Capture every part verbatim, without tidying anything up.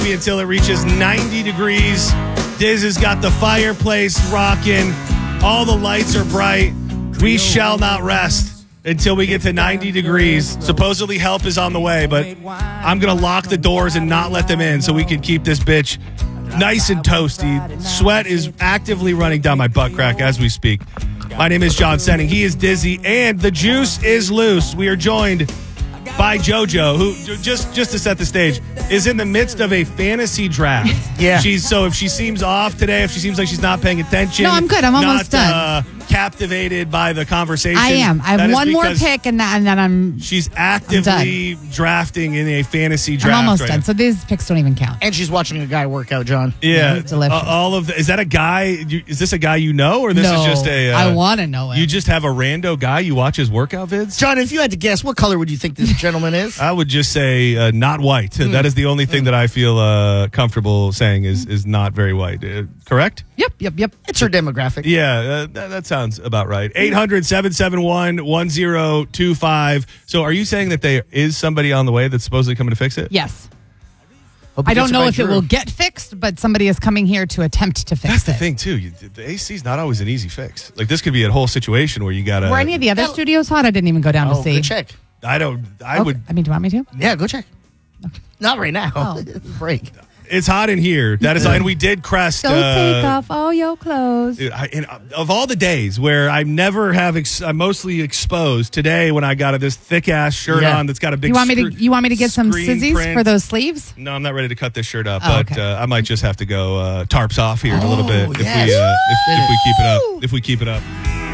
until it reaches ninety degrees. Diz has got the fireplace rocking. All the lights are bright. We shall not rest until we get to ninety degrees. Supposedly help is on the way, but I'm going to lock the doors and not let them in so we can keep this bitch nice and toasty. Sweat is actively running down my butt crack as we speak. My name is John Senning. He is Dizzy, and the juice is loose. We are joined by JoJo, who, just just to set the stage, is in the midst of a fantasy draft. Yeah. She's so if she seems off today, if she seems like she's not paying attention. No, I'm good. I'm almost not, done. Uh, captivated by the conversation. I am. I have one more pick, and, that, and then I'm. She's actively drafting in a fantasy draft. I'm almost right done. now. So these picks don't even count. And she's watching a guy work out, John. Yeah, Yeah, he's delicious. Uh, all of the, is that a guy? You, is this a guy you know, or this no, is just a? Uh, I want to know it. You just have a rando guy you watch his workout vids. John, if you had to guess, what color would you think this gentleman is? I would just say uh, not white. Mm. That is the only thing that I feel uh, comfortable saying is is not very white. Uh, correct? Yep, yep, yep. It's her demographic. Yeah, uh, that, that sounds about right. eight hundred, seven seven one, one zero two five. So are you saying that there is somebody on the way that's supposedly coming to fix it? Yes. Hope I he don't gets know by if it Drew. will get fixed, but somebody is coming here to attempt to fix That's the it. thing, too. You, the A C is not always an easy fix. Like, this could be a whole situation where you got to... Were any of the other Yeah. studios hot? I didn't even go down Oh, to see. good check. I don't... I Okay. would... I mean, do you want me to? Yeah, go check. Not right now. Oh. Break. It's hot in here. That is... And we did crest... Don't uh, take off all your clothes. Dude, I, and of all the days where I never have, ex- I'm mostly exposed. Today, when I got this thick ass shirt Yeah. on that's got a big. You want me to? scre- You want me to get some screen scissors print. for those sleeves? No, I'm not ready to cut this shirt up, Oh, but okay. uh, I might just have to go uh, tarps off here in a little bit Oh, if yes. we uh, if, if we keep it up. If we keep it up.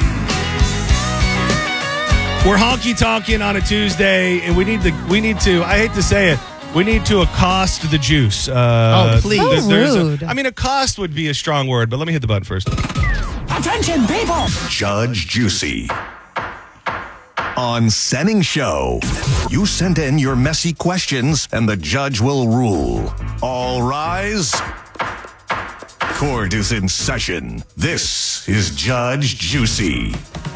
We're honky tonking on a Tuesday, and we need to. We need to. I hate to say it. We need to accost the juice. Uh, Oh, please. th- So there's a- rude. I mean, accost would be a strong word, but let me hit the button first. Attention, people! Judge Juicy. On Senning Show, you send in your messy questions and the judge will rule. All rise. Court is in session. This is Judge Juicy.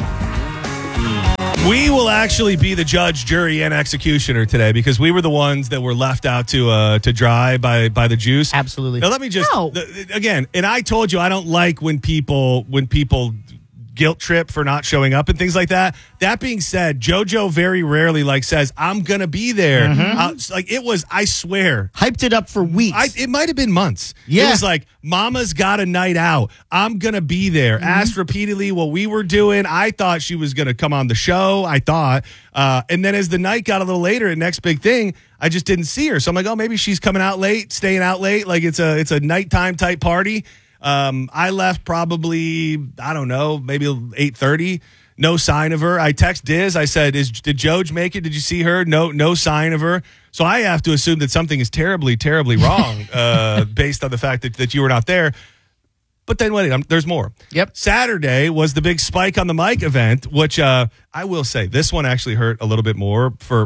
We will actually be the judge, jury, and executioner today because we were the ones that were left out to uh, to dry by by the juice. Absolutely. Now let me just No. th- again, and I told you I don't like when people when people guilt trip for not showing up and things like that. That being said, JoJo very rarely like says I'm gonna be there. Uh, like it was, I swear. Hyped it up for weeks. I, it might have been months. Yeah. It was like, Mama's got a night out. I'm going to be there. Mm-hmm. Asked repeatedly what we were doing. I thought she was going to come on the show. I thought. Uh, and then as the night got a little later, and next big thing, I just didn't see her. So I'm like, oh, maybe she's coming out late, staying out late. Like it's a, it's a nighttime type party. Um, I left probably, I don't know, maybe eight thirty. No sign of her. I text Diz. I said, "Is did Joj make it? Did you see her? No, no sign of her." So I have to assume that something is terribly, terribly wrong uh, based on the fact that, that you were not there. But then wait, um, there's more. Yep. Saturday was the big Spike on the Mic event, which uh, I will say this one actually hurt a little bit more. For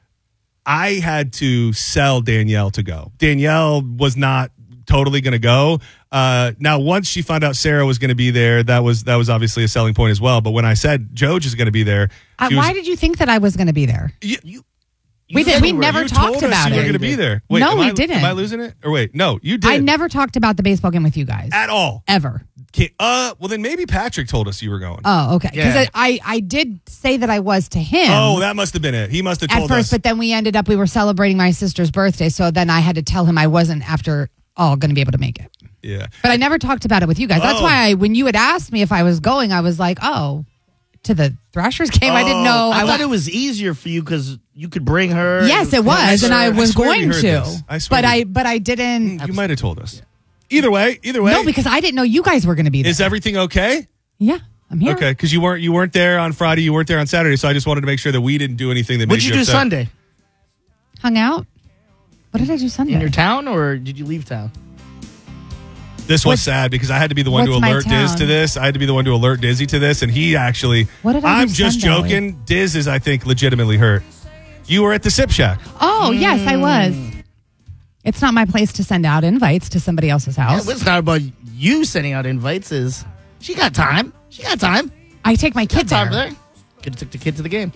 I had to sell Danielle to go. Danielle was not totally going to go. Uh, now, once she found out Sarah was going to be there, that was that was obviously a selling point as well. But when I said Joj is going to be there, Uh, she was- why did you think that I was going to be there? you, you, We did. We were- never you talked told us about you were it. going to be there. Wait, No, am we I, didn't. Am I losing it? Or wait, no, you did. I never talked about the baseball game with you guys at all. ever. Okay, uh, well then maybe Patrick told us you were going. Oh, okay. Because Yeah. I, I I did say that I was to him. oh, that must have been it. He must have at told first, us. but then we ended up we were celebrating my sister's birthday, so then I had to tell him I wasn't after all going to be able to make it. Yeah. But I never talked about it with you guys. That's Oh. why I, when you had asked me if I was going, I was like, oh, to the Thrashers game. I didn't Oh, know. I, I thought wa- it was easier for you because you could bring her. Yes, it was, I and swear- I I was swear we going heard to. this. I swear but we- I but I didn't. You might have told us. Either way, either way. No, because I didn't know you guys were going to be there. Is everything okay? Yeah, I'm here. Okay, because you weren't you weren't there on Friday, you weren't there on Saturday, so I just wanted to make sure that we didn't do anything that What'd made you you do upset. Sunday? Hung out. What did I do Sunday? In your town, or did you leave town? This was What's- sad because I had to be the one to what's my alert Diz town? to this. I had to be the one to alert Dizzy to this, and he actually. What did I do I'm just Sunday? joking. Diz is, I think, legitimately hurt. You were at the Sip Shack. Oh, yes, I was. It's not my place to send out invites to somebody else's Yeah, house. it's not about you sending out invites. Is she got time? She got time. I take my Got kid time there. there. Could have took the kid to the game.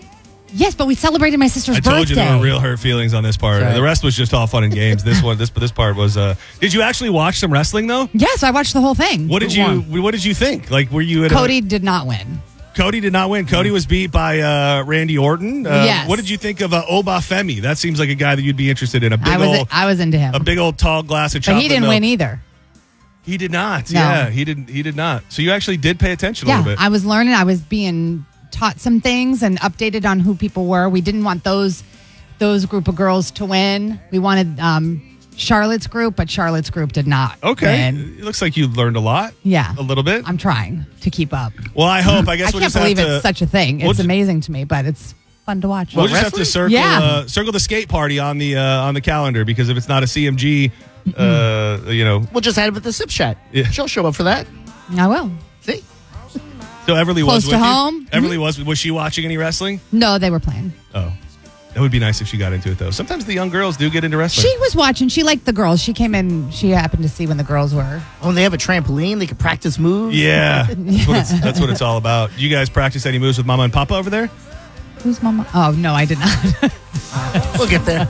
Yes, but we celebrated my sister's I told birthday. you there were real hurt feelings on this part. Right. The rest was just all fun and games. This one, this this part was. Uh, did you actually watch some wrestling though? Yes, I watched the whole thing. What did Who you What did you think? Like, were you at Cody A, did not win. Cody did not win. Cody was beat by uh, Randy Orton. Uh, Yes. What did you think of uh, Obafemi? That seems like a guy that you'd be interested in. A big I was old, I was into him, a big old tall glass of but chocolate he didn't milk. win either. He did not. No. Yeah, he didn't. He did not. So you actually did pay attention a Yeah, little bit. I was learning. I was being taught some things and updated on who people were. We didn't want those those group of girls to win. We wanted um, Charlotte's group, but Charlotte's group did not Okay. win. It looks like you learned a lot. Yeah. A little bit. I'm trying to keep up. Well, I hope. I guess I we'll can't just believe have to, it's such a thing. we'll It's ju- amazing to me, but it's fun to watch. We'll just have to circle Yeah. uh, circle the skate party on the uh, on the calendar because if it's not a C M G, uh, you know. We'll just have it with the Sip Chat. Yeah. She'll show up for that. I will. See? So Everly Close was to with you? home. Everly was was she watching any wrestling? No, they were playing. Oh, that would be nice if she got into it though. Sometimes the young girls do get into wrestling. She was watching. She liked the girls. She came in. She happened to see when the girls were. Oh, and they have a trampoline. They can practice moves. Yeah, that's what, it's, that's what it's all about. You guys practice any moves with Mama and Papa over there? Who's mama? Oh no, I did not. We'll get there.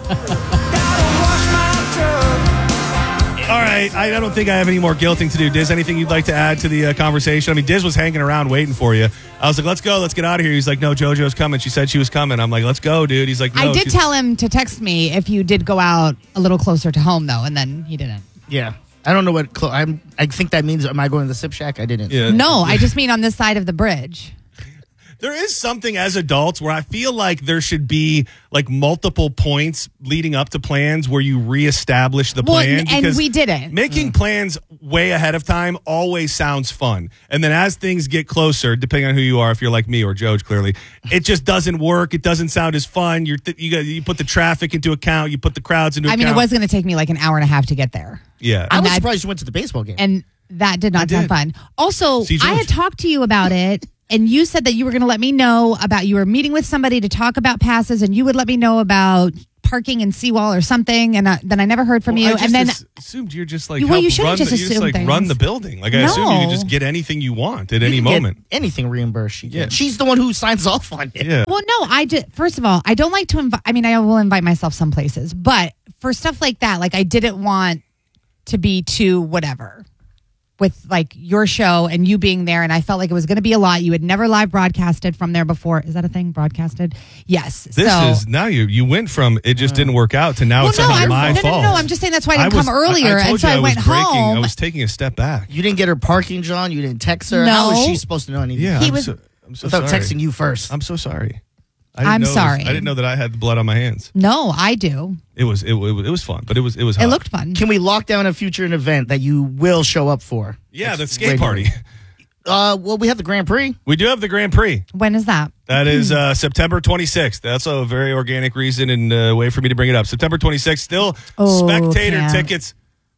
All right, I, I don't think I have any more guilting to do. Diz, anything you'd like to add to the uh, conversation? I mean, Diz was hanging around waiting for you. I was like, let's go, let's get out of here. He's like, no, JoJo's coming. She said she was coming. I'm like, let's go, dude. He's like, no. I did she's- tell him to text me if you did go out a little closer to home, though, and then he didn't. Yeah. I don't know what. Clo- I'm. I think that means. Am I going to the Sip Shack? I didn't. Yeah. No, I just mean on this side of the bridge. There is something as adults where I feel like there should be like multiple points leading up to plans where you reestablish the Well, plan. and because we didn't. Making plans way ahead of time always sounds fun. And then as things get closer, depending on who you are, if you're like me or Joe, clearly, it just doesn't work. It doesn't sound as fun. You're th- you got you put the traffic into account. You put the crowds into I account. mean, it was going to take me like an hour and a half to get there. Yeah. I was that- surprised you went to the baseball game. And that did I not did. sound fun. Also, See, I George. had talked to you about it, and you said that you were going to let me know about you were meeting with somebody to talk about passes, and you would let me know about parking in Seawall or something, and uh, then I never heard from Well, you. I just and then as- assumed you're just like Well, help you shouldn't run just the, you just assume like things. run the building. Like I assumed you No. could just get anything you want at You any can get moment. anything reimbursed. She Yeah. can. She's the one who signs off on it. Yeah. Well, no, I just, first of all, I don't like to invite, I mean, I will invite myself some places, but for stuff like that, like I didn't want to be too whatever with like your show and you being there. And I felt like it was going to be a lot. You had never live broadcasted from there before. Is that a thing? Broadcasted? Yes. This so, is now you you went from it just didn't work out to now well, it's no, somehow I'm, my no, no, fault. no, no. I'm just saying that's why I didn't was- come earlier. I, I told and so you I, I went was breaking, home. I was taking a step back. You didn't get her parking, John. You didn't text her. How No. was she supposed to know anything? Yeah, He I'm was- so, I'm so Without sorry. texting you first. I'm so sorry. I didn't I'm know it was- sorry. I didn't know that I had the blood on my hands. no, I do. It was it, was- it was fun, but it was it was. It hot. looked fun. Can we lock down a future event that you will show up for? Yeah, the That's skate radio. party. Uh, well, we have the Grand Prix. We do have the Grand Prix. When is that? That is uh, September twenty-sixth. That's a very organic reason and uh, way for me to bring it up. September twenty-sixth. Still Oh, spectator can't. tickets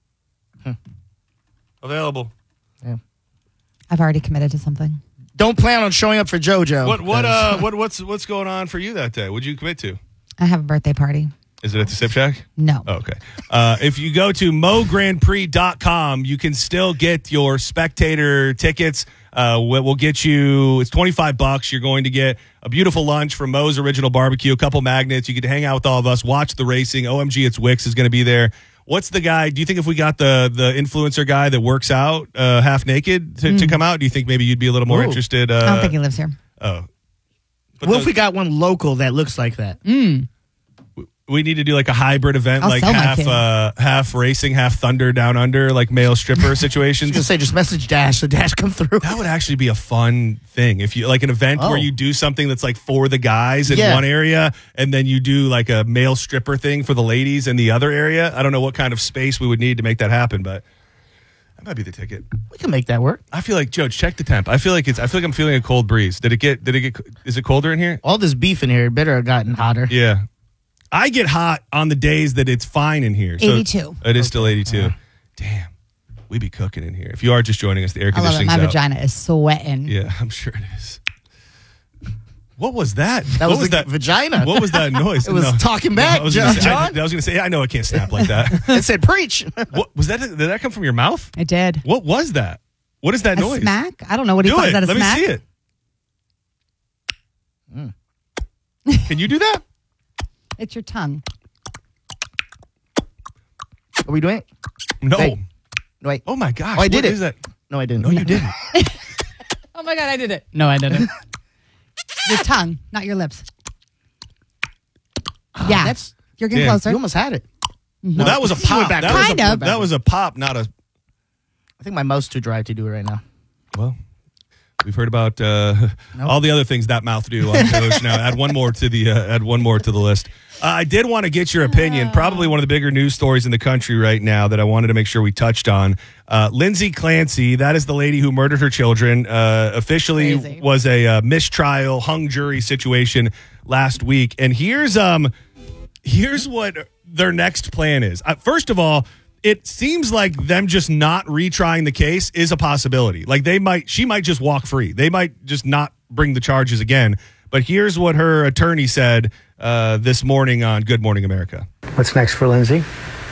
available. I've already committed to something. Don't plan on showing up for JoJo. What what uh what what's what's going on for you that day? What'd you commit to? I have a birthday party. Is it at the Sip Shack? No. Oh, okay. Uh, if you go to mo grand prix dot com, you can still get your spectator tickets. Uh, we'll we'll get you, it's twenty-five bucks. You're going to get a beautiful lunch from Mo's Original Barbecue, a couple magnets. You get to hang out with all of us, watch the racing. O M G, it's Wix is going to be there. What's the guy? Do you think if we got the the influencer guy that works out uh, half naked to, to come out, do you think maybe you'd be a little more Ooh. interested? Uh, I don't think he lives here. Oh. But What the- if we got one local that looks like that? we need to do like a hybrid event, I'll like sell my half kid. uh, half racing, half Thunder Down Under, like male stripper I was situations. gonna say just message Dash. The Dash come through. That would actually be a fun thing if you like an event Oh. where you do something that's like for the guys in Yeah. one area, and then you do like a male stripper thing for the ladies in the other area. I don't know what kind of space we would need to make that happen, but that might be the ticket. We can make that work. I feel like Judge, check the temp. I feel like it's. I feel like I'm feeling a cold breeze. Did it get? Did it get? Is it colder in here? All this beef in here better have gotten hotter. Yeah. I get hot on the days that it's fine in here. So eighty-two. It is still eighty-two. Damn. We be cooking in here. If you are just joining us, the air I love it. conditioning's My out. vagina is sweating. Yeah, I'm sure it is. What was that? That what was the vagina. What was that noise? It was talking back, I was gonna John. say, I, I was going to say, I know it can't snap like that. It said preach. What was that? Did that come from your mouth? I did. What was that? What is that A noise? smack? I don't know what he Do calls it. that. A Let smack? me see it. Can you do that? It's your tongue. Are we doing it? No. Wait. Wait. Oh my gosh. Oh, I did what it. is that? No, I didn't. No, you didn't. Oh my God, I did it. No, I didn't. Your tongue, not your lips. Yeah, that's- you're getting Damn. You closer. almost had it. Well, that was a She went pop. back. That was Kind a, of. That was a pop, not a. I think my mouth's too dry to do it right now. Well, we've heard about uh, Nope. all the other things that mouth do on Coach. Now, add one more to the uh, add one more to the list. Uh, I did want to get your opinion. Probably one of the bigger news stories in the country right now that I wanted to make sure we touched on. Uh, Lindsay Clancy, that is the lady who murdered her children. Uh, officially Crazy. was a uh, mistrial, hung jury situation last week. And here's um, here's what their next plan is. Uh, first of all, it seems like them just not retrying the case is a possibility. Like they might, she might just walk free. They might just not bring the charges again. But here's what her attorney said uh, this morning on Good Morning America. What's next for Lindsay?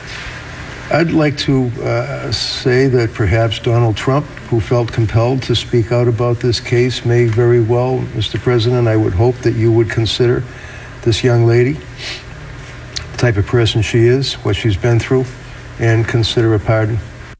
I'd like to uh, say that perhaps Donald Trump, who felt compelled to speak out about this case, may very well, Mister President, I would hope that you would consider this young lady, the type of person she is, what she's been through, and consider a pardon.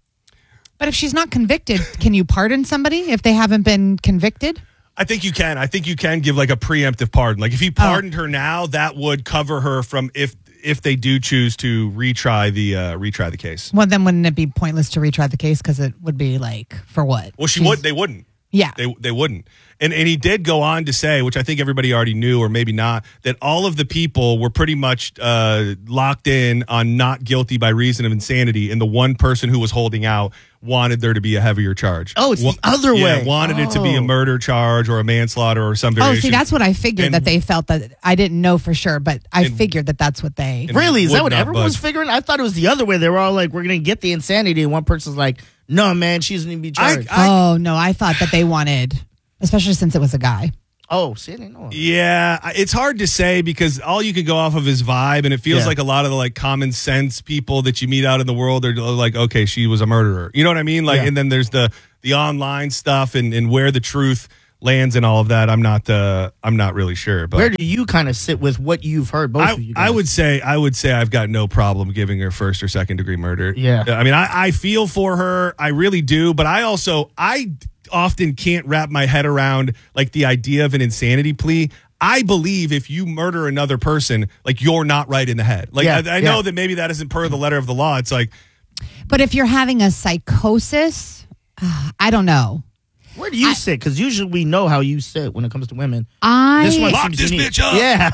But if she's not convicted, can you pardon somebody if they haven't been convicted? I think you can. I think you can give like a preemptive pardon. Like if you pardoned her now, that would cover her from if if they do choose to retry the uh, retry the case. Well, then wouldn't it be pointless to retry the case because it would be like for what? Well, she She's- would. They wouldn't. Yeah. They they wouldn't. And and he did go on to say, which I think everybody already knew or maybe not, that all of the people were pretty much uh, locked in on not guilty by reason of insanity, and the one person who was holding out wanted there to be a heavier charge. Oh, it's Wa- the other yeah, way. wanted it to be a Oh. murder charge or a manslaughter or some Oh, variation. see, that's what I figured And- that they felt that I didn't know for sure, but I And- figured that that's what they. And Really? Is would that what not everyone was budge. figuring? I thought it was the other way. They were all like, we're going to get the insanity. And one person's like, no, man, she doesn't even be I- charged. I- Oh no, I thought that they wanted, especially since it was a guy. oh, see, I didn't know. Yeah, I- it's hard to say because all you can go off of is vibe, and it feels Yeah. like a lot of the like common sense people that you meet out in the world are like, okay, she was a murderer. You know what I mean? Like, Yeah. and then there's the the online stuff and, and where the truth lands and all of that. I'm not uh, I'm not really sure, but Where do you kind of sit with what you've heard? Both I, of you guys. I would say I would say I've got no problem giving her first or second degree murder. Yeah. I mean, I, I feel for her, I really do, but I also I often can't wrap my head around like the idea of an insanity plea. I believe if you murder another person, like you're not right in the head. Like Yeah, I, I know yeah. that maybe that isn't per the letter of the law. It's like But if you're having a psychosis, uh, I don't know. Where do you I- sit? Because usually we know how you sit when it comes to women. I This one lock seems this unique. bitch up. Yeah.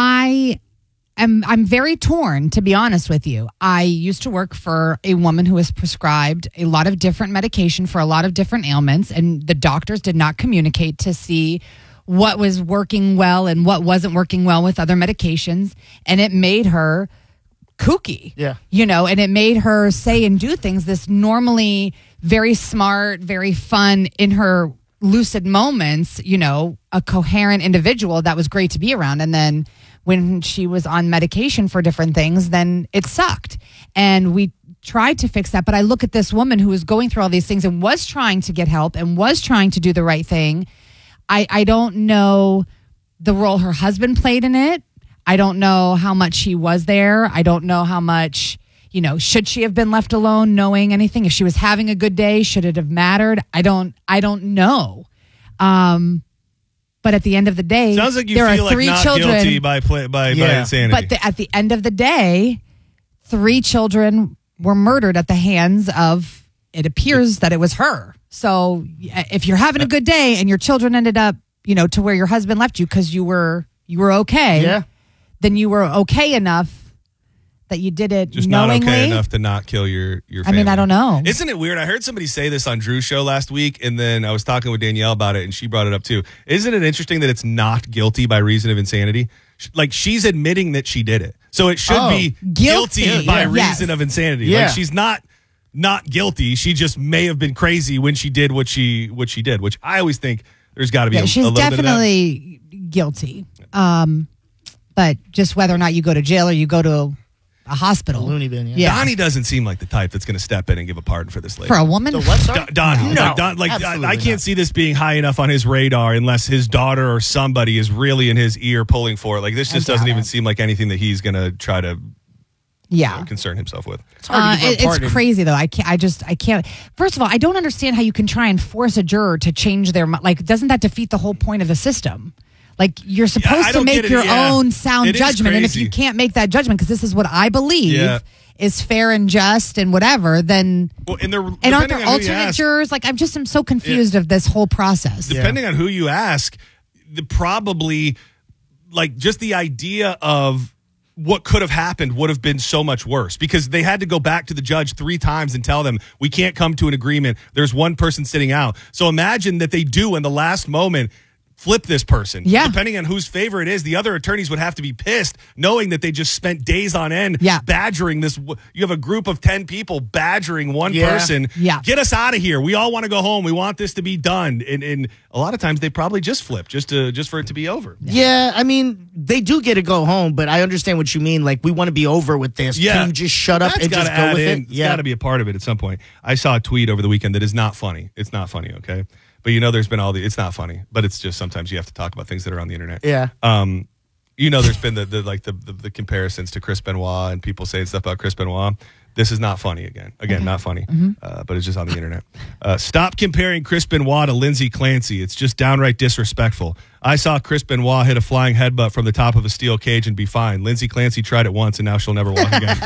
I am I'm very torn, to be honest with you. I used to work for a woman who was prescribed a lot of different medication for a lot of different ailments, and the doctors did not communicate to see what was working well and what wasn't working well with other medications, and it made her kooky. Yeah. You know, and it made her say and do things this normally very smart, very fun in her lucid moments, you know, a coherent individual that was great to be around. And then when she was on medication for different things, then it sucked. And we tried to fix that. But I look at this woman who was going through all these things and was trying to get help and was trying to do the right thing. I, I don't know the role her husband played in it. I don't know how much he was there. I don't know how much, you know, should she have been left alone knowing anything? If she was having a good day, should it have mattered? I don't, I don't know. Um, but at the end of the day, sounds like you there feel are three like not children. guilty by play, by, by Yeah. insanity. But the, at the end of the day, three children were murdered at the hands of, it appears that it was her. So if you're having a good day and your children ended up, you know, to where your husband left you because you were, you were okay. Yeah. Then you were okay enough that you did it just knowingly. not okay enough to not kill your your I family. mean, I don't know. Isn't it weird? I heard somebody say this on Drew's show last week, and then I was talking with Danielle about it, and she brought it up too. Isn't it interesting that it's not guilty by reason of insanity? Sh- Like she's admitting that she did it, so it should Oh. be Guilty. guilty by Yeah. reason Yes. of insanity. Yeah. Like she's not not guilty. She just may have been crazy when she did what she what she did, which I always think there's got to be Yeah, a, she's a little bit of that. definitely guilty. Um, but just whether or not you go to jail or you go to a hospital. A loony bin, yeah. Yeah. Donnie doesn't seem like the type that's going to step in and give a pardon for this lady. For a woman? The what, sorry? Do- Donnie, No, like, Don, like absolutely I, I can't not. see this being high enough on his radar unless his daughter or somebody is really in his ear pulling for it. Like this just I doesn't doubt even it. seem like anything that he's going to try to Yeah. uh, concern himself with. It's hard Uh, to give it- a pardon. it's crazy though. I can't. I just. I can't. First of all, I don't understand how you can try and force a juror to change their mi- like. Doesn't that defeat the whole point of the system? Like you're supposed I to don't make get it, your yeah. own sound It is judgment, and if crazy. you can't make that judgment, because this is what I believe Yeah. is fair and just and whatever, then Well, and, they're, and aren't depending there on who you alternate ask- jurors? Like I'm just I'm so confused of this whole process. depending on who you ask, the probably like just the idea of what could have happened would have been so much worse because they had to go back to the judge three times and tell them we can't come to an agreement. There's one person sitting out. So imagine that they do in the last moment flip this person. Yeah. Depending on whose favor it is, the other attorneys would have to be pissed knowing that they just spent days on end Yeah. badgering this. You have a group of ten people badgering one Yeah. person. Yeah. Get us out of here. We all want to go home. We want this to be done. And, and a lot of times they probably just flip just to just for it to be over. Yeah, I mean, they do get to go home, but I understand what you mean. Like, we want to be over with this. Yeah. Can you just shut up That's and gotta just go add with in. it? It's got to be a part of it at some point. I saw a tweet over the weekend that is not funny. It's not funny, okay? But you know there's been all the, it's not funny, but it's just sometimes you have to talk about things that are on the internet. Yeah. Um, you know there's been the, the like the, the, the comparisons to Chris Benoit and people saying stuff about Chris Benoit. This is not funny again. Again, not funny, uh, but it's just on the internet. Uh, stop comparing Chris Benoit to Lindsey Clancy. It's just downright disrespectful. I saw Chris Benoit hit a flying headbutt from the top of a steel cage and be fine. Lindsey Clancy tried it once and now she'll never walk again.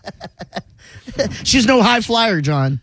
She's no high flyer, John.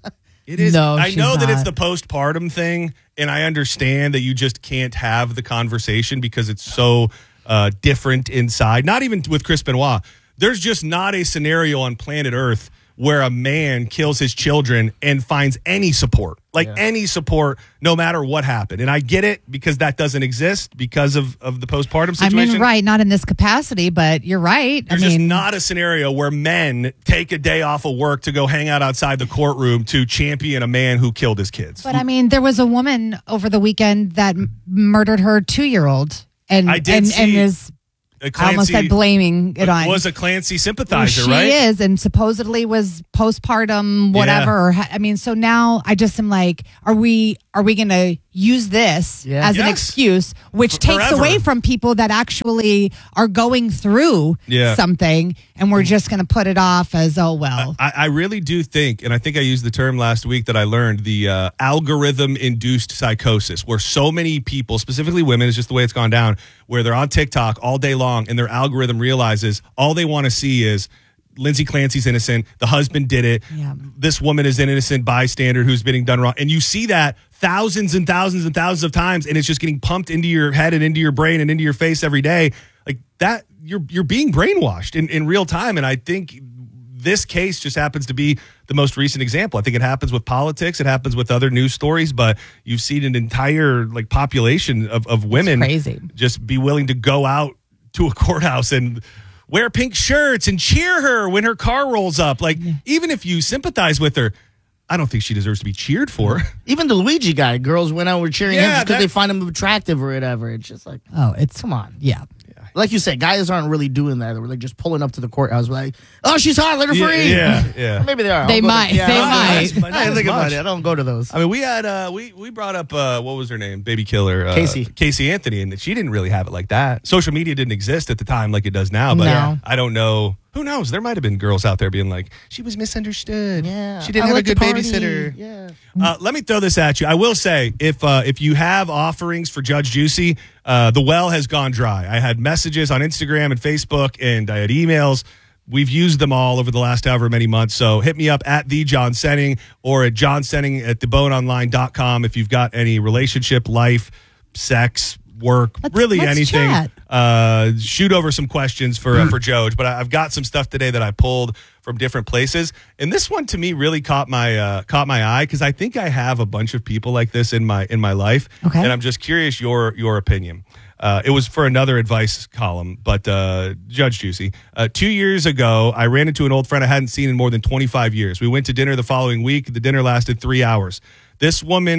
It is. No, I she's know that it's not. the postpartum thing, and I understand that you just can't have the conversation because it's so uh, different inside. Not even with Chris Benoit. There's just not a scenario on planet Earth where a man kills his children and finds any support, like any support, no matter what happened. And I get it because that doesn't exist because of, of the postpartum I situation. mean, right, not in this capacity, but you're right. There's I just mean, not a scenario where men take a day off of work to go hang out outside the courtroom to champion a man who killed his kids. but I mean, there was a woman over the weekend that m- murdered her two-year-old, and I did and, see and is Uh, I almost said blaming it on. was a Clancy sympathizer, she right? is, and supposedly was postpartum, whatever. Yeah. Or ha- I mean, so now I just am like, are we are we going to use this Yeah. as an Yes. excuse, which F- takes forever. away from people that actually are going through Yeah. something, and we're just going to put it off as, oh well. I, I really do think, and I think I used the term last week that I learned, the uh, algorithm-induced psychosis, where so many people, specifically women, is just the way it's gone down, where they're on TikTok all day long, and their algorithm realizes all they want to see is Lindsey Clancy's innocent, the husband did it, Yeah. this woman is an innocent bystander who's being done wrong. And you see that thousands and thousands and thousands of times, and it's just getting pumped into your head and into your brain and into your face every day. Like that, you're you're being brainwashed in, in real time. And I think this case just happens to be the most recent example. I think it happens with politics, it happens with other news stories, but you've seen an entire like population of, of women crazy. just be willing to go out to a courthouse and wear pink shirts and cheer her when her car rolls up. Like, even if you sympathize with her, I don't think she deserves to be cheered for. Even the Luigi guy, girls went out were cheering him Yeah, just because that- they find him attractive or whatever. It's just like, oh, it's come on. yeah. Like you said, guys aren't really doing that. They're like just pulling up to the courthouse, like, "Oh, she's hot, let her Yeah, free." yeah, yeah. Or maybe they are. They I'll go to- might, yeah, they I don't know. might. But not I as think about much. it. I don't go to those. I mean, we had uh, we we brought up uh, what was her name, baby killer, uh, Casey. Casey Anthony, and she didn't really have it like that. Social media didn't exist at the time like it does now. But No. I don't know. Who knows? There might have been girls out there being like, she was misunderstood. Yeah, she didn't I have like a good to party. babysitter. Yeah. Uh, let me throw this at you. I will say, if uh, if you have offerings for Judge Juicy, uh, the well has gone dry. I had messages on Instagram and Facebook, and I had emails. We've used them all over the last however many months. So hit me up at the John Senning or at John Senning at the bone online dot com if you've got any relationship, life, sex, work, Let's- really let's anything. chat. Uh, shoot over some questions for uh, for Joj. But I, I've got some stuff today that I pulled from different places, and this one to me really caught my uh, caught my eye because I think I have a bunch of people like this in my in my life, Okay. and I'm just curious your your opinion. Uh, it was for another advice column, but uh, Judge Juicy. Uh, two years ago, I ran into an old friend I hadn't seen in more than twenty-five years. We went to dinner the following week. The dinner lasted three hours. This woman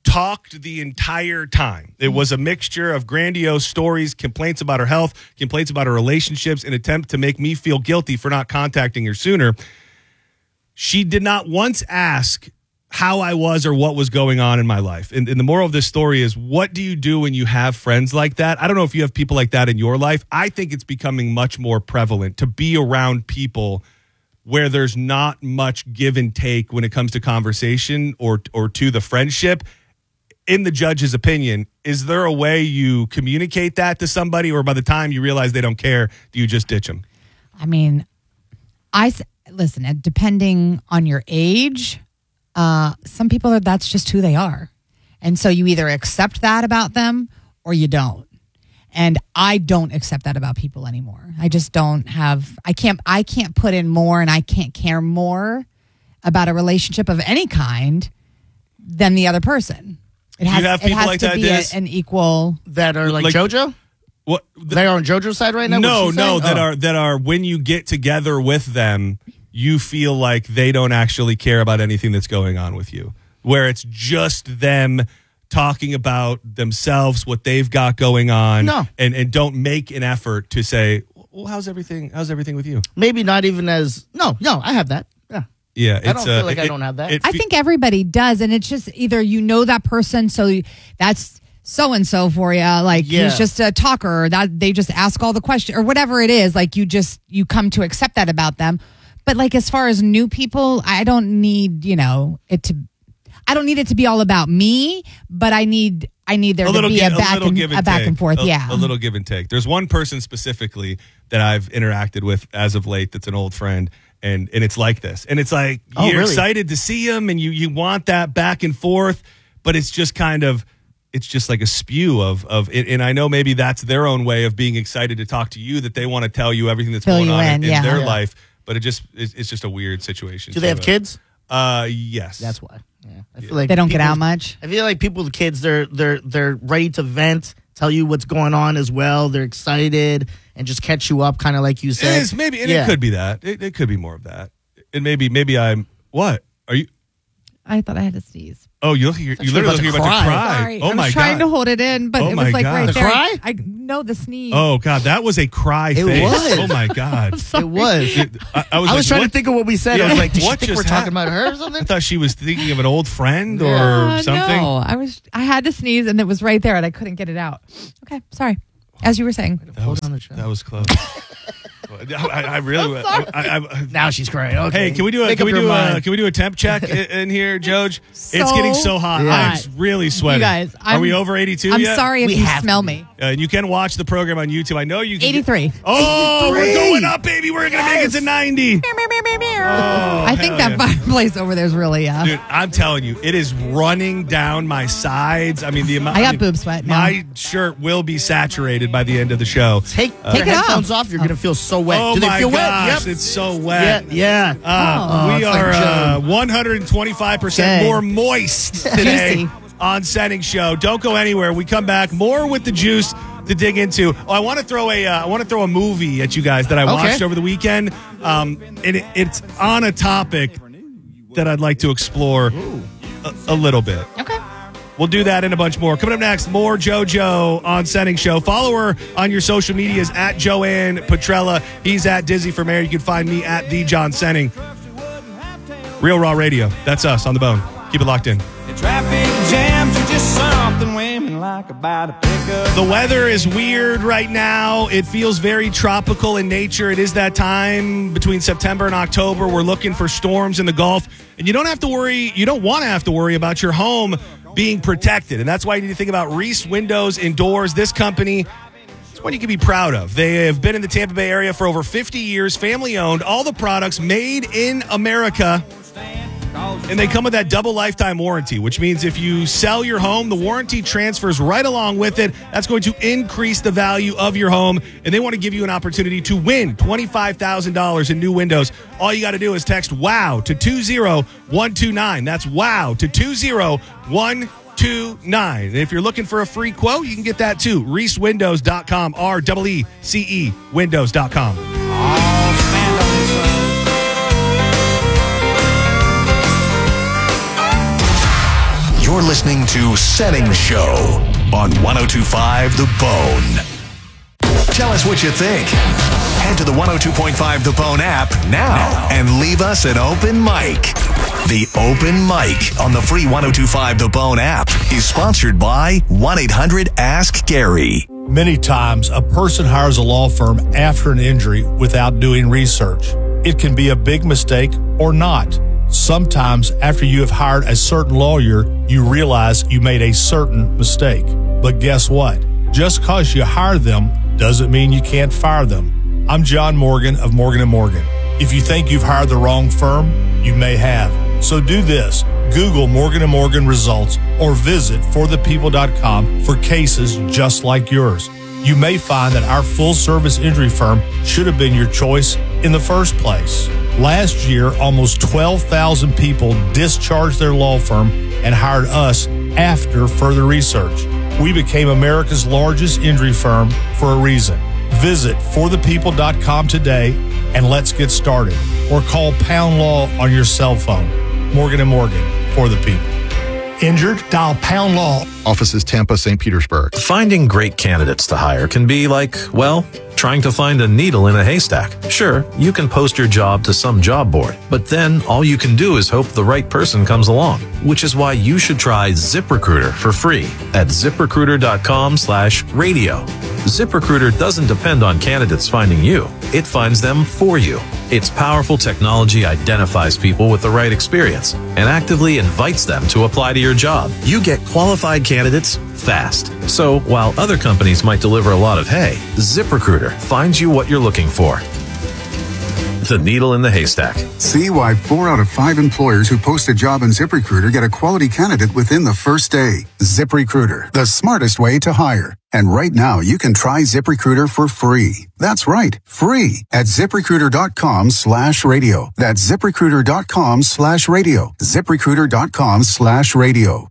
talked the entire time. It was a mixture of grandiose stories, complaints about her health, complaints about her relationships, an attempt to make me feel guilty for not contacting her sooner. She did not once ask how I was or what was going on in my life. And, and the moral of this story is, what do you do when you have friends like that? I don't know if you have people like that in your life. I think it's becoming much more prevalent to be around people where there's not much give and take when it comes to conversation or or to the friendship. In the judge's opinion, is there a way you communicate that to somebody, or by the time you realize they don't care, do you just ditch them? I mean, I s- listen, uh, depending on your age, uh, some people are, that's just who they are. And so you either accept that about them or you don't. And I don't accept that about people anymore. I just don't have, I can't, I can't put in more and I can't care more about a relationship of any kind than the other person. It has, you have it people has like to that, be a, Diz? an equal. That are like, Like- JoJo? What? The, They're on JoJo's side right now? no, What's she no, saying? that Oh. are that are when you get together with them, you feel like they don't actually care about anything that's going on with you. Where it's just them talking about themselves, what they've got going on, No. and and don't make an effort to say, well, how's everything? How's everything with you? Maybe not even as. No, no, I have that. Yeah. Yeah, it's, I don't feel uh, like it- I don't have that. it I fe- think everybody does, and it's just either you know that person, so you- that's so and so for you. Like Yeah. he's just a talker, or that they just ask all the questions, or whatever it is. Like you just you come to accept that about them. But like as far as new people, I don't need you know it to. I don't need it to be all about me, but I need I need there a to little, be gi- a back little and give and a back take. and forth. A- yeah, a little give and take. There's one person specifically that I've interacted with as of late that's an old friend, and and it's like this. And it's like Oh, you're really? excited to see him, and you you want that back and forth, but it's just kind of it's just like a spew of of it. And I know maybe that's their own way of being excited to talk to you, that they want to tell you everything that's Fill going you on in, in, in yeah. their Yeah. life, but it just it's, it's just a weird situation. Do they So, have uh, kids? Uh, yes. That's why. Yeah. I feel like they don't get people- out much. I feel like people with kids, they're they're they're ready to vent, tell you what's going on as well. They're excited and just catch you up, kind of like you It said. is maybe, and Yeah. it could be that. It, it could be more of that. And maybe, maybe I'm what? Are you? I thought I had to sneeze. Oh, you look. You're, you you were literally about look to about to cry. cry. Sorry, Oh I my was trying god. to hold it in, but Oh it my was like God. right The there. cry? I no the sneeze. Oh god, that was a cry It face. was. Oh my god. It was. I, I was, I like, was trying what? to think of what we said. Yeah, I was like, did what she think we're just talking happened? about her or I something? thought she was thinking of an old friend or Uh, something. No, I was. I had to sneeze, and it was right there, and I couldn't get it out. Okay, sorry. As you were saying, That was, on the show. that was close. I, I really. I, I, I, Now she's crying. Okay. Hey, can we do a Make can up we your do a mind. can we do a temp check in, in here, Joj? It's so getting so hot. hot. I'm really sweating. You guys, are I'm- we over eighty-two I'm yet? sorry if We you have to smell be. me. Uh, and you can watch the program on YouTube. I know you can. eighty-three. Oh, we're eighty-three. going up, baby. We're going to make it to ninety. I think hell that yeah. fireplace over there is really uh. Dude, I'm telling you, it is running down my sides. I mean, the amount. I got mean, boob sweat now. My shirt will be saturated by the end of the show. Take, Take your it off. headphones off. You're gonna feel so wet. Oh Do they my feel gosh, wet? Yep. it's so Yeah, wet. yeah. Uh, Oh, we it's like are uh, Joe. one hundred twenty-five percent Okay. more moist today Juicy. on Setting Show. Don't go anywhere. We come back more with the juice to dig into. Oh, I want to throw a uh, I want to throw a movie at you guys that I Okay. watched over the weekend. Um, and it, it's on a topic that I'd like to explore a, a little bit. Okay. We'll do that and a bunch more. Coming up next, more JoJo on Setting Show. Follow her on your social medias at Joanne Petrella. He's at Dizzy for Mayor. You can find me at The John Senning. Real Raw Radio. That's us on the bone. Keep it locked in. The traffic jams are just something women like about a pickup. The weather is weird right now. It feels very tropical in nature. It is that time between September and October. We're looking for storms in the Gulf. And you don't have to worry, you don't want to have to worry about your home being protected. And that's why you need to think about Reese Windows and Doors. This company, it's one you can be proud of. They have been in the Tampa Bay area for over fifty years, family owned, all the products made in America. And they come with that double lifetime warranty, which means if you sell your home, the warranty transfers right along with it. That's going to increase the value of your home. And they want to give you an opportunity to win twenty-five thousand dollars in new windows. All you got to do is text WOW to two zero one two nine. That's WOW to two zero one two nine. And if you're looking for a free quote, you can get that too. Reese Windows dot com, R E E C E Windows dot com. All stand on this road. You're listening to Setting Show on one oh two point five The Bone. Tell us what you think. Head to the one oh two point five The Bone app now and leave us an open mic. The Open Mic on the free one oh two point five The Bone app is sponsored by one eight hundred ask Gary. Many times, a person hires a law firm after an injury without doing research. It can be a big mistake or not. Sometimes, after you have hired a certain lawyer, you realize you made a certain mistake. But guess what? Just because you hire them doesn't mean you can't fire them. I'm John Morgan of Morgan and Morgan. If you think you've hired the wrong firm, you may have. So do this. Google Morgan and Morgan results or visit for the people dot com for cases just like yours. You may find that our full-service injury firm should have been your choice in the first place. Last year, almost twelve thousand people discharged their law firm and hired us after further research. We became America's largest injury firm for a reason. Visit for the people dot com today and let's get started. Or call Pound Law on your cell phone. Morgan and Morgan, for the people. Injured? Dial Pound Law. Offices Tampa, Saint Petersburg. Finding great candidates to hire can be like, well, trying to find a needle in a haystack. Sure, you can post your job to some job board, but then all you can do is hope the right person comes along, which is why you should try ZipRecruiter for free at ZipRecruiter.com slash radio. ZipRecruiter doesn't depend on candidates finding you. It finds them for you. Its powerful technology identifies people with the right experience and actively invites them to apply to your job. You get qualified candidates fast. So while other companies might deliver a lot of hay, ZipRecruiter finds you what you're looking for. The needle in the haystack. See why four out of five employers who post a job on ZipRecruiter get a quality candidate within the first day. ZipRecruiter, the smartest way to hire. And right now, you can try ZipRecruiter for free. That's right, free at ZipRecruiter.com slash radio. That's ZipRecruiter.com slash radio. ZipRecruiter.com slash radio.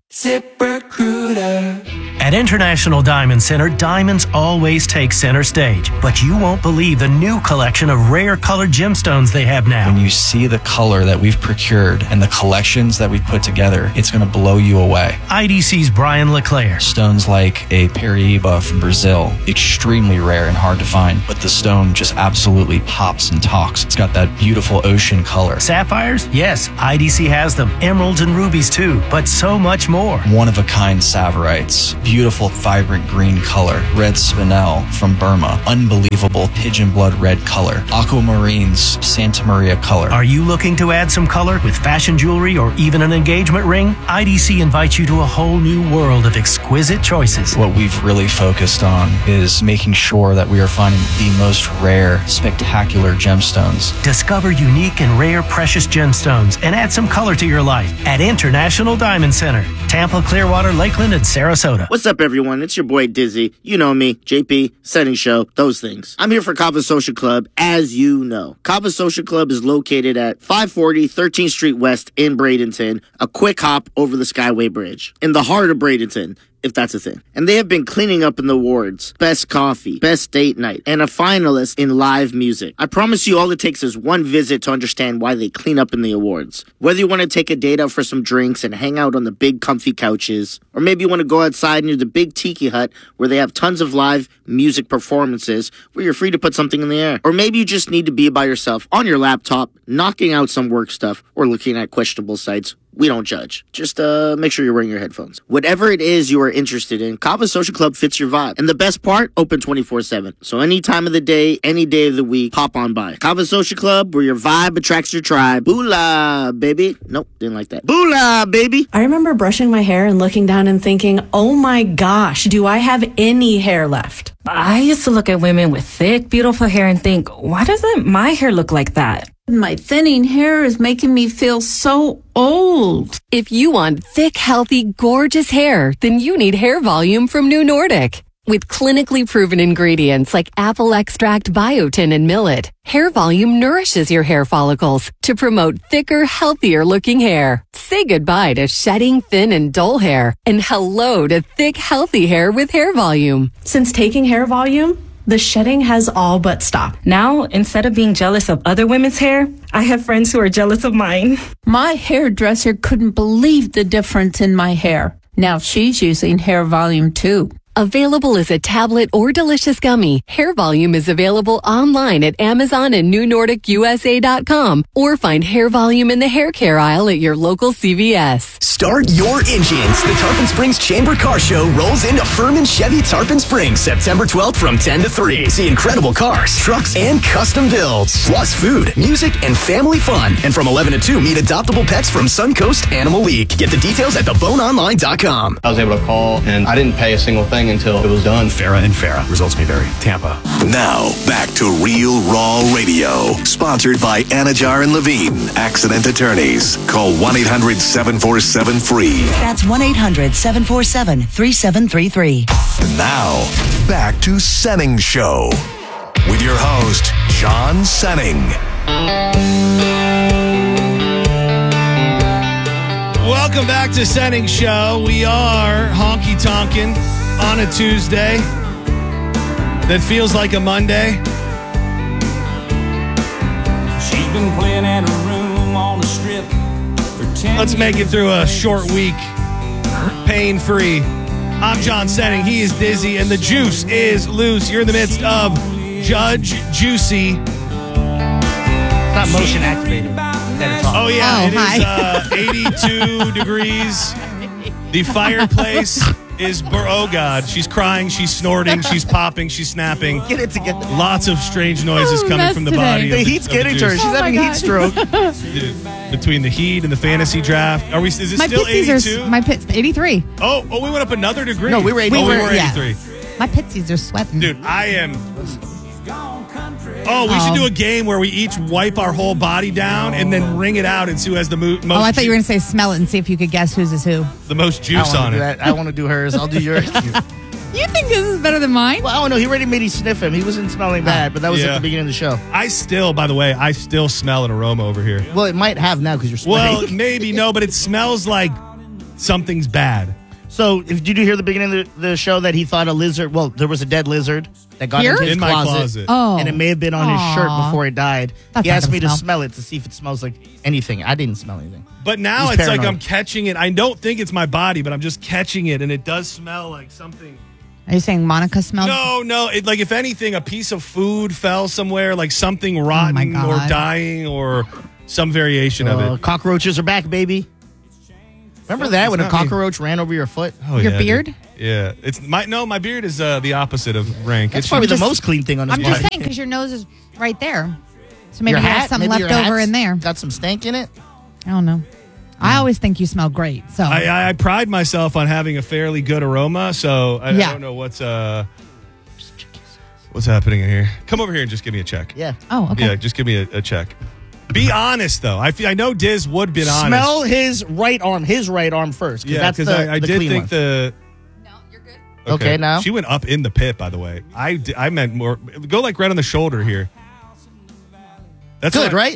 ZipRecruiter. At International Diamond Center, diamonds always take center stage. But you won't believe the new collection of rare colored gemstones they have now. When you see the color that we've procured and the collections that we've put together, it's going to blow you away. I D C's Brian LeClaire. Stones like a Paraíba from Brazil, extremely rare and hard to find, but the stone just absolutely pops and talks. It's got that beautiful ocean color. Sapphires? Yes, I D C has them. Emeralds and rubies too, but so much more. One-of-a-kind Saverites. Beautiful, vibrant green color. Red spinel from Burma. Unbelievable pigeon blood red color. Aquamarines, Santa Maria color. Are you looking to add some color with fashion jewelry or even an engagement ring? I D C invites you to a whole new world of exquisite choices. What we've really focused on is making sure that we are finding the most rare, spectacular gemstones. Discover unique and rare precious gemstones and add some color to your life at International Diamond Center. Tampa, Clearwater, Lakeland, and Sarasota. What's up, everyone? It's your boy Dizzy. You know me, J P, Setting Show, those things. I'm here for Kava Social Club, as you know. Kava Social Club is located at five forty thirteenth Street West in Bradenton, a quick hop over the Skyway Bridge, in the heart of Bradenton, if that's a thing. And they have been cleaning up in the awards. Best coffee, best date night, and a finalist in live music. I promise you all it takes is one visit to understand why they clean up in the awards. Whether you want to take a date out for some drinks and hang out on the big comfy couches, or maybe you want to go outside near the big tiki hut where they have tons of live music performances where you're free to put something in the air. Or maybe you just need to be by yourself on your laptop, knocking out some work stuff or looking at questionable sites. We don't judge. Just uh, make sure you're wearing your headphones. Whatever it is you are interested in, Kava Social Club fits your vibe. And the best part, open twenty-four seven. So any time of the day, any day of the week, pop on by. Kava Social Club, where your vibe attracts your tribe. Boolah, baby. Nope, didn't like that. Boolah, baby. I remember brushing my hair and looking down and thinking, oh my gosh, do I have any hair left? I used to look at women with thick, beautiful hair and think, why doesn't my hair look like that? My thinning hair is making me feel so old. If you want thick, healthy, gorgeous hair, then you need Hair Volume from New Nordic. With clinically proven ingredients like apple extract, biotin, and millet, Hair Volume nourishes your hair follicles to promote thicker, healthier looking hair. Say goodbye to shedding, thin, and dull hair, and hello to thick, healthy hair with Hair Volume. Since taking Hair Volume, the shedding has all but stopped. Now, instead of being jealous of other women's hair, I have friends who are jealous of mine. My hairdresser couldn't believe the difference in my hair. Now she's using Hair Volume too. Available as a tablet or delicious gummy, Hair Volume is available online at Amazon and New Nordic U S A dot com, or find Hair Volume in the hair care aisle at your local C V S. Start your engines. The Tarpon Springs Chamber Car Show rolls into Furman Chevy Tarpon Springs September twelfth from ten to three. See incredible cars, trucks, and custom builds. Plus food, music, and family fun. And from eleven to two, meet adoptable pets from Suncoast Animal League. Get the details at the bone online dot com. I was able to call, and I didn't pay a single thing until it was done. Farrah and Farrah. Results may vary. Tampa. Now, back to Real Raw Radio. Sponsored by Anajar and Levine. Accident attorneys. Call one eight hundred seven four seven free. That's one eight hundred seven four seven three seven three three. Now, back to Senning Show. With your host, John Senning. Welcome back to Senning Show. We are honky tonkin' on a Tuesday that feels like a Monday. She's been playing at a room on the strip for ten Let's make it through a short week, pain-free. I'm John Senning. He is Dizzy, and the juice is loose. You're in the midst of Judge Juicy. It's not motion activated. Oh, yeah. Oh, it hi. is uh, eighty-two degrees. The fireplace is, bur- oh, God. She's crying. She's snorting. She's popping. She's snapping. Get it together. Lots of strange noises Oh, coming mess from the today. body. The of heat's of getting to her. juice. She's Oh, having my a heat God. stroke. Dude, between the heat and the fantasy draft. Are we? Is it My still pitsies eighty-two? are my pits eighty-three. Oh, oh, we went up another degree. No, we were Oh, eighty-three. we were Yeah. eighty-three. My pitsies are sweating. Dude, I am. Oh, we should Oh. do a game where we each wipe our whole body down and then wring it out and see who has the mo- most. Oh, I thought you were ju- going to say smell it and see if you could guess whose is who. the most I juice wanna on do it. that. I want to do hers. I'll do yours. You think this is better than mine? Well, I don't know. He already made me sniff him. He wasn't smelling bad, but that was Yeah. at the beginning of the show. I still, by the way, I still smell an aroma over here. Well, it might have now because you're sweating. Well, maybe no, but it smells like something's bad. So, if did you hear the beginning of the, the show that he thought a lizard? Well, there was a dead lizard that got Here? into his In my closet, closet. Oh. and it may have been on his shirt Aw. before it died. That's he not asked gonna me to smell. smell it to see if it smells like anything. I didn't smell anything. But now He's it's like paranoid. I'm catching it. I don't think it's my body, but I'm just catching it, and it does smell like something. Are you saying Monica smelled? No, no. It, like if anything, a piece of food fell somewhere, like something rotten or God. dying or some variation of Uh, it. cockroaches are back, baby. Remember Well, that it's when a not me. cockroach ran over your foot? Oh, Your yeah, beard? dude. Yeah, it's my no. My beard is uh, the opposite of rank. That's It's probably just- the most clean thing on his I'm body. just saying because your nose is right there. So maybe Your you have hat? something Maybe left your over hat's in there. Got some stank in it? I don't know. I always think you smell great. So I, I, I pride myself on having a fairly good aroma, so I, Yeah. I don't know what's uh what's happening in here. Come over here and just give me a check. Yeah. Oh, okay. Yeah, just give me a, a check. Be honest though. I feel, I know Diz would be honest. Smell his right arm, his right arm first. Yeah, that's because the, I, I the did clean think one. the. Okay, now? She went up in the pit, by the way. I, di- I meant more. Go like right on the shoulder here. That's Good, where I- right?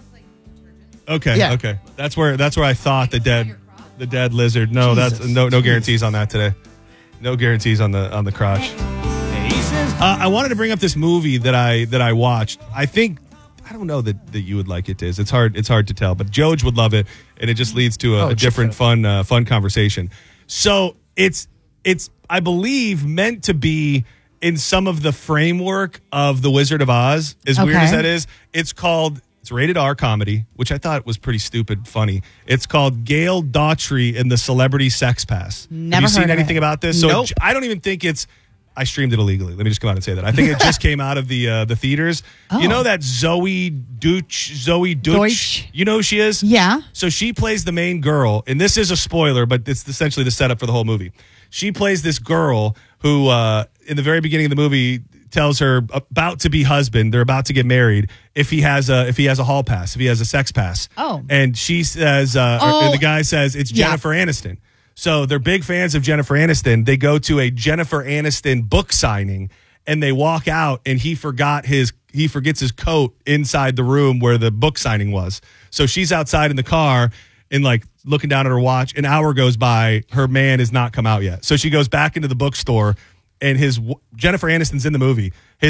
Okay, Yeah. okay. That's where that's where I thought the dead the dead lizard. No, that's Jesus. no no guarantees on that today. No guarantees on the on the crotch. Uh, I wanted to bring up this movie that I that I watched. I think I don't know that, that you would like it, Diz. It's hard it's hard to tell, but Joj would love it, and it just leads to a, Oh, a different check fun uh, fun conversation. So it's it's I believe meant to be in some of the framework of The Wizard of Oz. As weird as Okay. that is, it's called. It's rated R comedy, which I thought was pretty stupid funny. It's called Gail Daughtry and the Celebrity Sex Pass. Never Have you seen heard of anything it. about this? So Nope. it- I don't even think it's. I streamed it illegally. Let me just come out and say that. I think it just came out of the uh, the theaters. Oh. You know that Zoe Deutsch, Zoe Deutsch, Deutsch. You know who she is? Yeah. So she plays the main girl, and this is a spoiler, but it's essentially the setup for the whole movie. She plays this girl who, uh, in the very beginning of the movie, tells her about to be husband. They're about to get married. If he has a if he has a hall pass, if he has a sex pass. Oh. And she says, uh, or- Oh. and the guy says it's Yeah. Jennifer Aniston. So they're big fans of Jennifer Aniston. They go to a Jennifer Aniston book signing, and they walk out, and he forgot his he forgets his coat inside the room where the book signing was. So she's outside in the car and like looking down at her watch. An hour goes by, her man has not come out yet. So she goes back into the bookstore, and his Jennifer Aniston's in the movie. His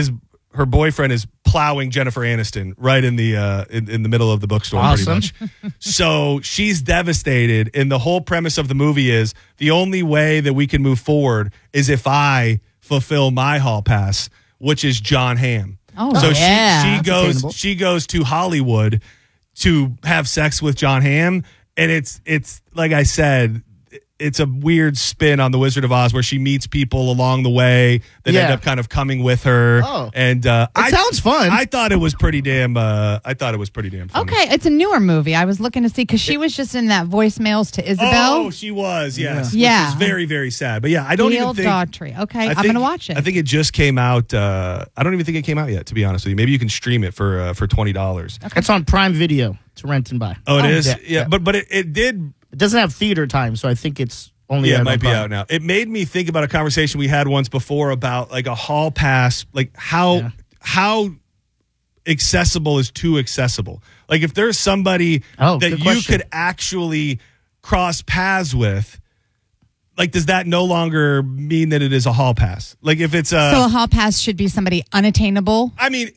her boyfriend is plowing Jennifer Aniston right in the uh, in, in the middle of the bookstore, Awesome. pretty much. So she's devastated, and the whole premise of the movie is the only way that we can move forward is if I fulfill my hall pass, which is John Hamm. Oh, so yeah. she she That's goes attainable. she goes to Hollywood to have sex with John Hamm, and it's it's like I said. It's a weird spin on The Wizard of Oz where she meets people along the way that Yeah. end up kind of coming with her. Oh. And uh, It I, sounds fun. I thought it was pretty damn. Uh, I thought it was pretty damn funny. Okay, it's a newer movie. I was looking to see because she was just in that voicemails to Isabel. Oh, she was. Yes. Yeah. Which is very very sad. But yeah, I don't Gail even think. Daughtry. Okay, I I'm think- gonna watch it. I think it just came out. Uh, I don't even think it came out yet. To be honest with you, maybe you can stream it for uh, for twenty dollars. It's on Prime Video to rent and buy. Oh, it is. Yeah, Yeah, yeah. but but it, it did. It doesn't have theater time, so I think it's only Yeah, out it might on be Prime. out now. It made me think about a conversation we had once before about like a hall pass, like how Yeah. how accessible is too accessible. Like if there's somebody Oh, that good you question. could actually cross paths with, like does that no longer mean that it is a hall pass? Like if it's a, so a hall pass should be somebody unattainable. I mean,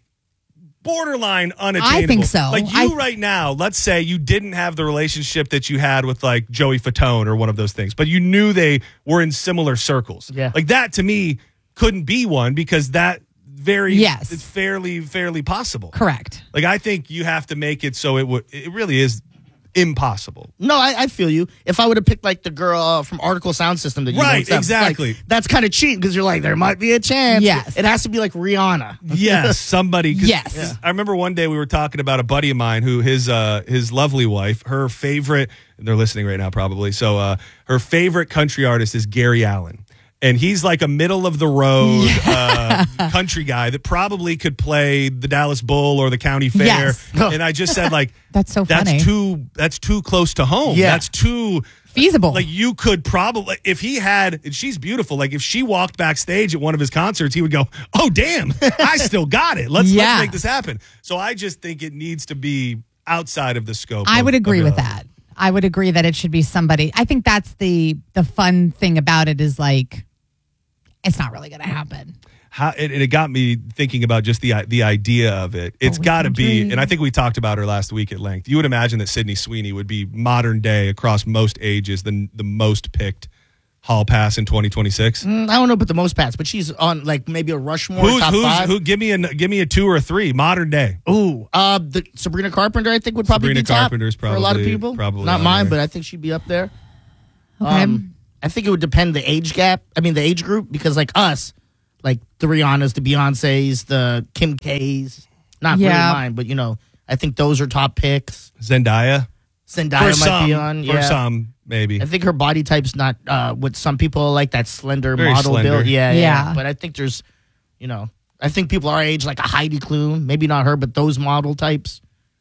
borderline unattainable. I think so. Like you I- right now, let's say you didn't have the relationship that you had with like Joey Fatone or one of those things, but you knew they were in similar circles. Yeah. Like that to me couldn't be one because that very Yes. it's fairly fairly possible. Correct. Like I think you have to make it so it would it really is impossible. No, I, I feel you. If I would have picked like the girl uh, from Article Sound System that you Right, once have, it's like, exactly. that's kind of cheap because you're like, there might be a chance. Yes. It has to be like Rihanna. Yes, somebody. 'cause- Yes. 'cause I remember one day we were talking about a buddy of mine who his uh, his lovely wife, her favorite. And they're listening right now, probably. So uh, her favorite country artist is Gary Allen. And he's like a middle of the road uh, country guy that probably could play the Dallas Bull or the County Fair. Yes. And I just said, like, That's so funny. that's too that's too close to home. Yeah. That's too Feasible. Like you could probably, if he had, and she's beautiful. Like if she walked backstage at one of his concerts, he would go, "Oh damn, I still got it. Let's Yeah. let's make this happen." So I just think it needs to be outside of the scope. I of- would agree of with the- that. I would agree that it should be somebody. I think that's the the fun thing about it is like it's not really going to happen. How it, and it got me thinking about just the the idea of it. It's we got to can be, dream. and I think we talked about her last week at length. You would imagine that Sydney Sweeney would be modern day across most ages, the the most picked hall pass in twenty twenty-six. Mm, I don't know about the most pass, but she's on like maybe a Rushmore Who's top who's five. who? Give me a give me a two or a three modern day. Ooh, uh, the Sabrina Carpenter, I think would probably Sabrina be top Carpenter's for a lot of probably- people. probably not on mine, there. but I think she'd be up there. Okay. Um, I think it would depend the age gap. I mean, the age group, because like us, like the Rihannas, the Beyoncés, the Kim K's, not Yeah. really mine, but you know, I think those are top picks. Zendaya. Zendaya For might some, be on. for Yeah. some, maybe. I think her body type's not uh, what some people like, that slender Very model slender. build. Yeah, yeah, Yeah. But I think there's, you know, I think people our age, like a Heidi Klum, maybe not her, but those model types.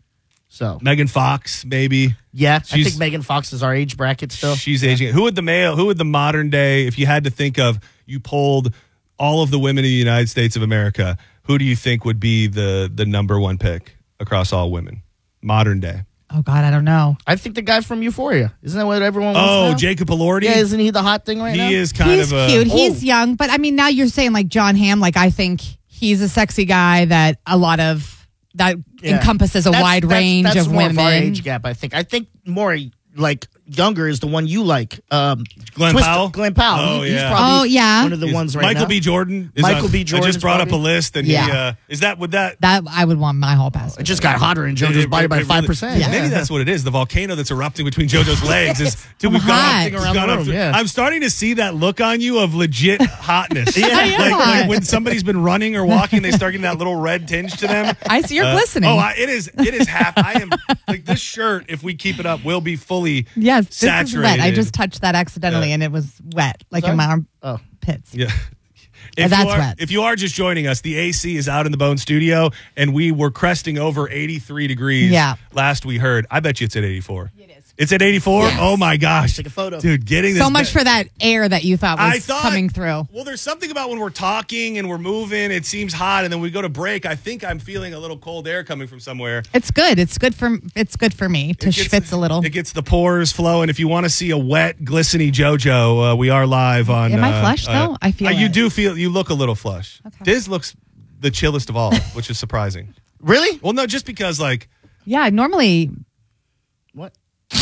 So, Megan Fox, maybe. yeah, I She's- think Megan Fox is our age bracket still. She's aging. Who would the male? Who would the modern day? If you had to think of, you polled all of the women in the United States of America. Who do you think would be the the number one pick across all women, modern day? Oh God, I don't know. I think the guy from Euphoria. Isn't that what everyone wants Oh, now? Jacob Elordi. Yeah, isn't he the hot thing right now? he is kind He's of a cute. Oh. He's young, but I mean, now you're saying like John Hamm. Like I think he's a sexy guy that a lot of that Yeah. encompasses a That's- wide that's- range that's of more women. Of our age gap, I think. I think more like younger is the one you like. Um, Glenn Twister- Powell? Glenn Powell. Oh, He- he's yeah. probably Oh, yeah. one of the Is ones right Michael now. B. Jordan. is Michael on- B. Jordan I just is brought up a probably- list, and Yeah. he uh, is that would that. That I would want my hall pass. It just got hotter in JoJo's It- body it- by it five really- percent. Yeah. Maybe that's what it is. The volcano that's erupting between JoJo's legs is. Dude, I'm we've gone, hot. we've Around gone the up room, to- yeah. I'm starting to see that look on you of legit hotness. Yeah. I am like, hot. like when somebody's been running or walking, they start getting that little red tinge to them. I see you're Uh, glistening. Oh, I, it is. It is half. I am like this shirt. If we keep it up, will be fully Yes, this saturated. is wet. I just touched that accidentally, Yeah. and it was wet, like Sorry? in my arm Oh. pits. Yeah. Oh, If that's you are, wet. If you are just joining us, the A C is out in the Bone Studio, and we were cresting over eighty-three degrees. Yeah. Last we heard, I bet you it's at eighty-four. It is. It's at eighty-four. Yes. Oh my gosh! Take a photo. dude. Getting this So much ba- for that air that you thought was I thought coming through. Well, there's something about when we're talking and we're moving, it seems hot, and then we go to break. I think I'm feeling a little cold air coming from somewhere. It's good. It's good for it's good for me to It gets- schwitz a little. It gets the pores flowing. If you want to see a wet, glistening JoJo, uh, we are live on. Am I uh, flushed, uh, though? I feel uh, you it. do feel. You look a little flush. Okay. Diz looks the chillest of all, which is surprising. Really? Well, no, just because like Yeah, normally what?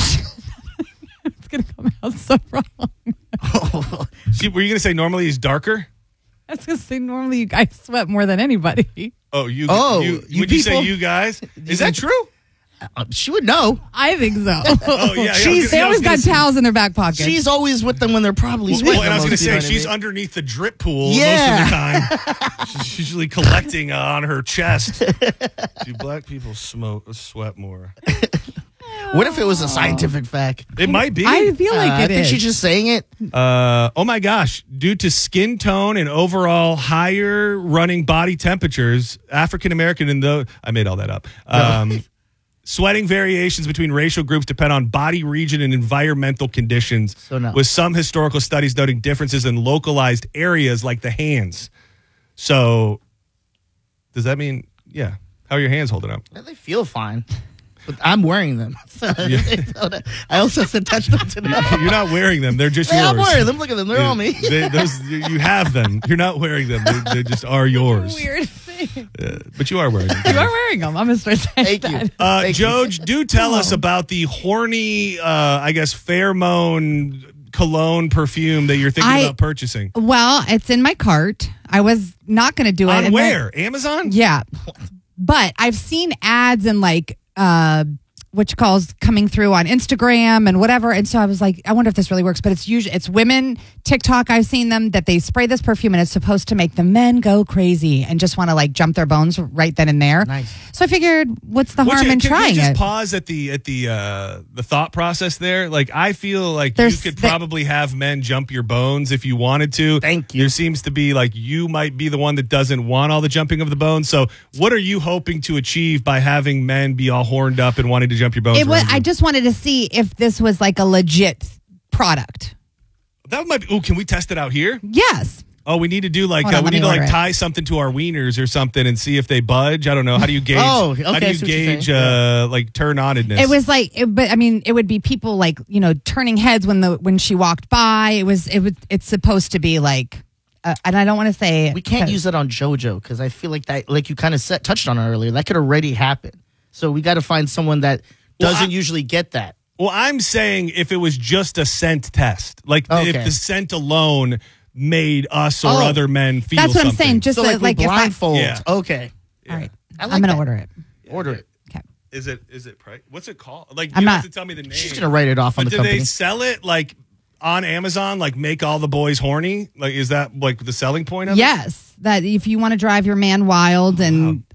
It's gonna come out so wrong. See, were you going to say normally he's darker? I was gonna say normally you guys sweat more than anybody. Oh, you. Oh, you, you would you say people? you guys? Is that true? Uh, she would know. I think so. Oh yeah, yeah She's, they always got say, towels in their back pocket. She's always with them when they're probably well, sweating. well, and I was going to the say most, you know she's what I mean? underneath the drip pool Yeah. most of the time. She's usually collecting uh, on her chest. Do black people smoke sweat more? What if it was a scientific fact? It might be. I feel like Uh, it I think is. she's just saying it. Uh, oh my gosh. Due to skin tone and overall higher running body temperatures, African American and the I made all that up. Um, sweating variations between racial groups depend on body region and environmental conditions, So no. with some historical studies noting differences in localized areas like the hands. So, does that mean, yeah, how are your hands holding up? They feel fine. But I'm wearing them. So I also said touch them today. You're not wearing them. They're just Yeah, yours. I'm wearing them. Look at them. They're Yeah, on me. They, those, you you have them. You're not wearing them. They, they just are yours. Weird thing. Yeah, but you are wearing them. You are wearing them. I'm gonna start saying Thank you. that. Uh, Thank you. Joj, do tell us about the horny, uh, I guess, pheromone cologne perfume that you're thinking I- about purchasing. Well, it's in my cart. I was not gonna do it. On and where? Amazon? then- yeah, but I've seen ads and like uh, which calls coming through on Instagram and whatever. And so I was like, I wonder if this really works. But it's usually it's women TikTok. I've seen them that they spray this perfume and it's supposed to make the men go crazy and just want to like jump their bones right then and there. Nice. So I figured, what's the Which, harm in can trying you just it? pause at the at the uh, the thought process there? Like, I feel like There's- you could the- probably have men jump your bones if you wanted to. Thank you. There seems to be like you might be the one that doesn't want all the jumping of the bones. So, what are you hoping to achieve by having men be all horned up and wanting to jump your bones? It was, around you? I just wanted to see if this was like a legit product. That might be. Oh, can we test it out here? Yes. Oh, we need to do like Hold uh, on, we let need me to like order it. tie something to our wieners or something and see if they budge. I don't know. How do you gauge? Oh, okay, How do I you see what you're gauge saying. uh, like turn onedness? It was like, it, but I mean, it would be people like you know turning heads when the when she walked by. It was it was it's supposed to be like, uh, and I don't want to say We can't use it on JoJo because I feel like that, like you kind of set, touched on it earlier, that could already happen. So we got to find someone that Well, doesn't I- usually get that. Well, I'm saying if it was just a scent test, like if Okay. the scent alone made us or Oh. other men feel That's what I'm something. saying. Just so that, like, like we if I, blindfold. Yeah. Okay. all right, I like I'm gonna that. order it. Order it. Okay. Is it is it price? What's it called? Like you I'm don't not- have to tell me the name. She's going to write it off on But the do company. they sell it like on Amazon? Like make all the boys horny? Like is that like the selling point of it? Yes, that if you want to drive your man wild and